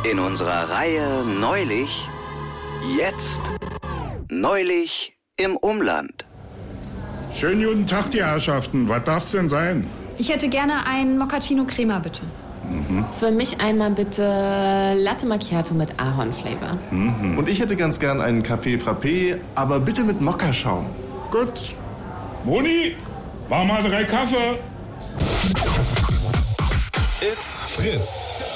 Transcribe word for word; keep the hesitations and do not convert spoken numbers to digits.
In unserer Reihe Neulich, jetzt, neulich im Umland. Schönen guten Tag, die Herrschaften. Was darf's denn sein? Ich hätte gerne einen Moccacino Crema, bitte. Mhm. Für mich einmal bitte Latte Macchiato mit Ahornflavor. Mhm. Und ich hätte ganz gern einen Café Frappé, aber bitte mit Mokkaschaum. Gut. Moni, mach mal drei Kaffee. It's Fritz.